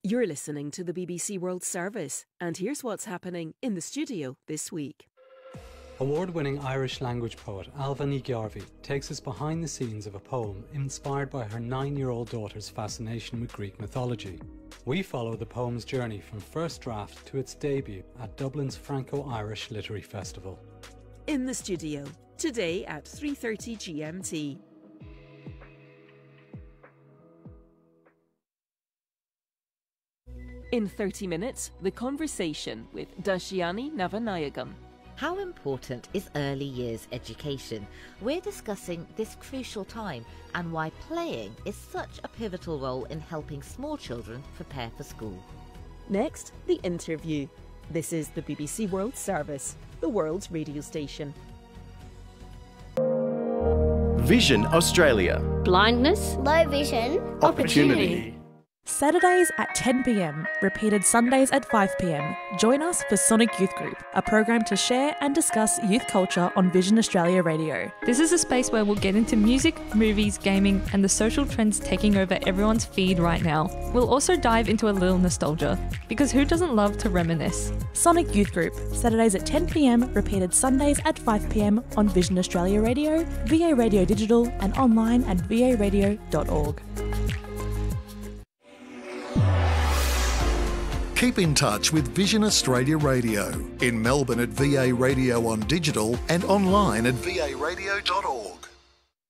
You're listening to the BBC World Service, and here's what's happening in the studio this week. Award-winning Irish language poet Ailbhe Ní Ghearbhí takes us behind the scenes of a poem inspired by her 9-year-old daughter's fascination with Greek mythology. We follow the poem's journey from first draft to its debut at Dublin's Franco-Irish Literary Festival. In the studio, today at 3:30 GMT. In 30 minutes, The Conversation with Dashiani Navanayagam. How important is early years education? We're discussing this crucial time and why playing is such a pivotal role in helping small children prepare for school. Next, The Interview. This is the BBC World Service, the world's radio station. Vision Australia. Blindness, low vision, Opportunity. Saturdays at 10 p.m, repeated Sundays at 5 p.m. Join us for Sonic Youth Group, a program to share and discuss youth culture on Vision Australia Radio. This is a space where we'll get into music, movies, gaming, and the social trends taking over everyone's feed right now. We'll also dive into a little nostalgia, because who doesn't love to reminisce? Sonic Youth Group, Saturdays at 10 p.m, repeated Sundays at 5 p.m. on Vision Australia Radio, VA Radio Digital, and online at varadio.org. Keep in touch with Vision Australia Radio in Melbourne at VA Radio on digital and online at varadio.org.